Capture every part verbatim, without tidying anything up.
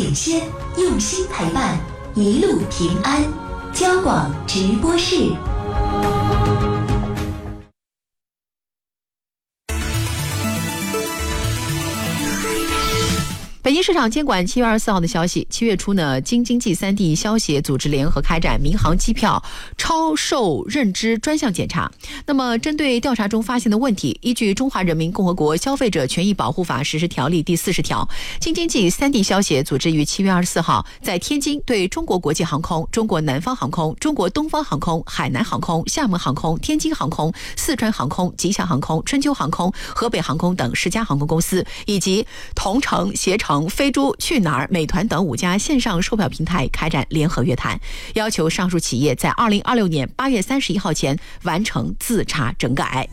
领先，用心陪伴，一路平安。交广直播室。 北京市场监管七月二十四号的消息，七月初呢，京津冀三地消协组织联合开展民航机票超售认知专项检查。那么，针对调查中发现的问题，依据《中华人民共和国消费者权益保护法实施条例》第四十条，京津冀三地消协组织于七月二十四号在天津对中国国际航空、中国南方航空、中国东方航空、海南航空、厦门航空、天津航空、四川航空、吉祥航空、春秋航空、河北航空等十家航空公司，以及同程、携程、飞猪、去哪儿、美团等五家线上售票平台开展联合约谈，要求上述企业在二零二六年八月三十一号前完成自查整改。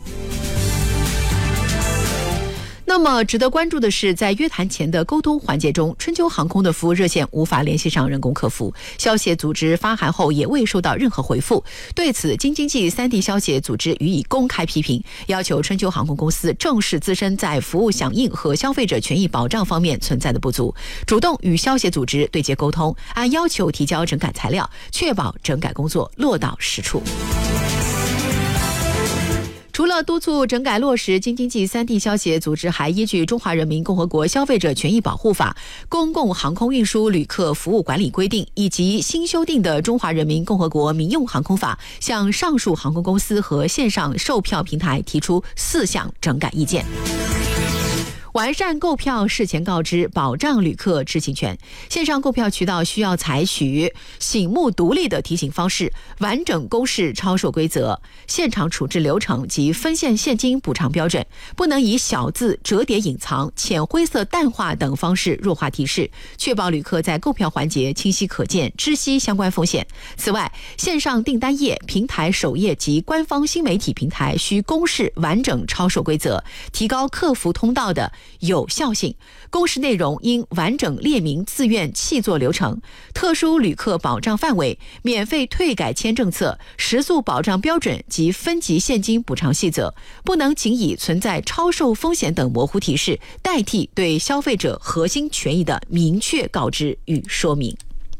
那么值得关注的是，在约谈前的沟通环节中，春秋航空的服务热线无法联系上人工客服，消协组织发函后也未收到任何回复。对此，京津冀三地消协组织予以公开批评，要求春秋航空公司正视自身在服务响应和消费者权益保障方面存在的不足，主动与消协组织对接沟通，按要求提交整改材料，确保整改工作落到实处。除了督促整改落实，京津冀三地消协组织还依据《中华人民共和国消费者权益保护法》、《公共航空运输旅客服务管理规定》以及新修订的《中华人民共和国民用航空法》，向上述航空公司和线上售票平台提出四项整改意见。完善购票事前告知，保障旅客知情权。线上购票渠道需要采取醒目独立的提醒方式，完整公示超售规则、现场处置流程及分现现金补偿标准，不能以小字、折叠隐藏、浅灰色淡化等方式弱化提示，确保旅客在购票环节清晰可见，知悉相关风险。此外，线上订单页、平台首页及官方新媒体平台需公示完整超售规则，提高客服通道的有效性。公示内容应完整列明自愿弃座流程、特殊旅客保障范围、免费退改签政策、时速保障标准及分级现金补偿细则，不能仅以存在超售风险等模糊提示代替对消费者核心权益的明确告知与说明。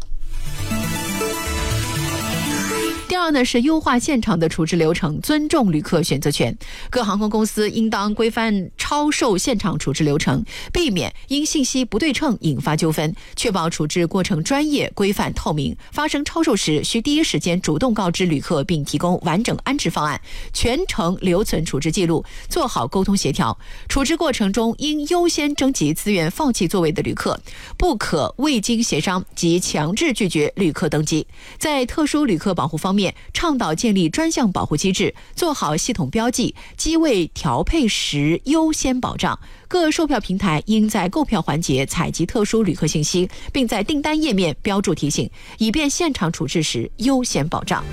第二呢是优化现场的处置流程，尊重旅客选择权。各航空公司应当规范超售现场处置流程，避免因信息不对称引发纠纷，确保处置过程专业、规范、透明。发生超售时，需第一时间主动告知旅客，并提供完整安置方案，全程留存处置记录，做好沟通协调。处置过程中应优先征集自愿放弃座位的旅客，不可未经协商及强制拒绝旅客登机。在特殊旅客保护方面，倡导建立专项保护机制，做好系统标记、机位调配时优先保障。各售票平台应在购票环节采集特殊旅客信息，并在订单页面标注提醒，以便现场处置时优先保障。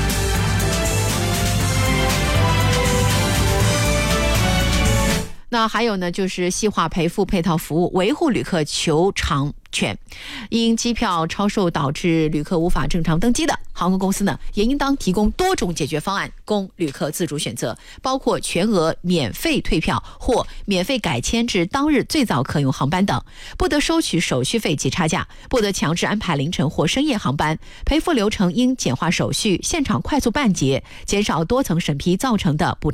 那还有呢，就是细化赔付配套服务，维护旅客求偿权。因机票超售导致旅客无法正常登机的，航空公司呢也应当提供多种解决方案供旅客自主选择，包括全额免费退票或免费改签至当日最早可用航班等，不得收取手续费及差价，不得强制安排凌晨或深夜航班。赔付流程应简化手续，现场快速办结，减少多层审批造成的不